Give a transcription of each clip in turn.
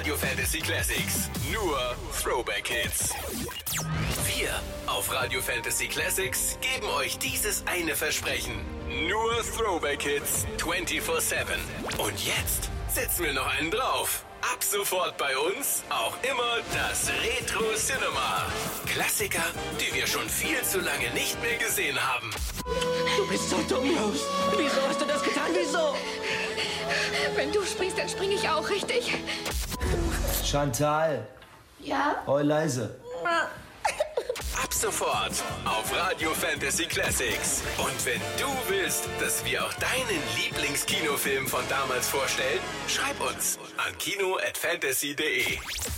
Radio Fantasy Classics. Nur Throwback Hits. Wir auf Radio Fantasy Classics geben euch dieses eine Versprechen. Nur Throwback Hits 24/7. Und jetzt setzen wir noch einen drauf. Ab sofort bei uns auch immer das Retro Cinema. Klassiker, die wir schon viel zu lange nicht mehr gesehen haben. Du bist so dumm, Rose. Wieso hast du das getan? Wieso? Wenn du springst, dann springe ich auch, richtig? Chantal. Ja? Hoi leise. Ab sofort auf Radio Fantasy Classics. Und wenn du willst, dass wir auch deinen Lieblingskinofilm von damals vorstellen, schreib uns an kino@fantasy.de.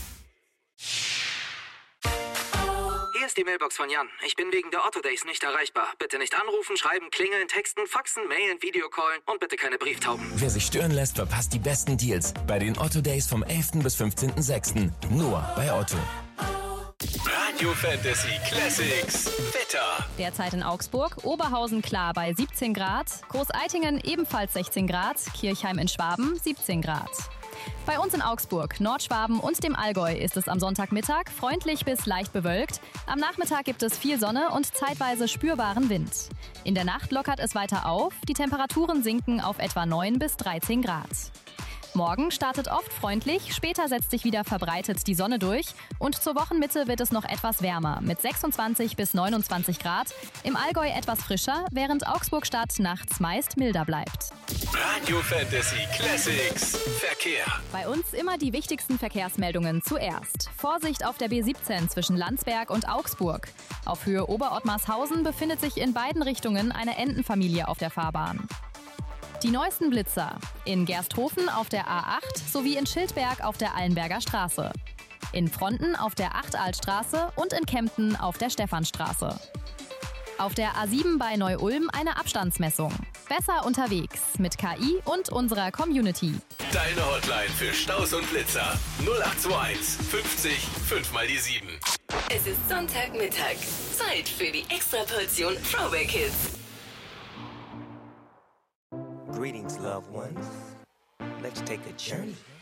Hier ist die Mailbox von Jan. Ich bin wegen der Otto Days nicht erreichbar. Bitte nicht anrufen, schreiben, klingeln, texten, faxen, mailen, Videocallen und bitte keine Brieftauben. Wer sich stören lässt, verpasst die besten Deals bei den Otto Days vom 11. bis 15.06. Nur bei Otto. Radio Fantasy Classics Wetter. Derzeit in Augsburg, Oberhausen klar bei 17 Grad, Großeitingen ebenfalls 16 Grad, Kirchheim in Schwaben 17 Grad. Bei uns in Augsburg, Nordschwaben und dem Allgäu ist es am Sonntagmittag freundlich bis leicht bewölkt. Am Nachmittag gibt es viel Sonne und zeitweise spürbaren Wind. In der Nacht lockert es weiter auf, die Temperaturen sinken auf etwa 9 bis 13 Grad. Morgen startet oft freundlich, später setzt sich wieder verbreitet die Sonne durch und zur Wochenmitte wird es noch etwas wärmer mit 26 bis 29 Grad, im Allgäu etwas frischer, während Augsburg-Stadt nachts meist milder bleibt. Radio Fantasy Classics Verkehr. Bei uns immer die wichtigsten Verkehrsmeldungen zuerst. Vorsicht auf der B17 zwischen Landsberg und Augsburg. Auf Höhe Oberottmarshausen befindet sich in beiden Richtungen eine Entenfamilie auf der Fahrbahn. Die neuesten Blitzer in Gersthofen auf der A8 sowie in Schildberg auf der Allenberger Straße. In Fronten auf der 8-Altstraße und in Kempten auf der Stephanstraße. Auf der A7 bei Neu-Ulm eine Abstandsmessung. Besser unterwegs mit KI und unserer Community. Deine Hotline für Staus und Blitzer 0821 50 5 mal die 7. Es ist Sonntagmittag. Zeit für die Extraportion Throwback Hits. Greetings, loved ones. Let's take a journey.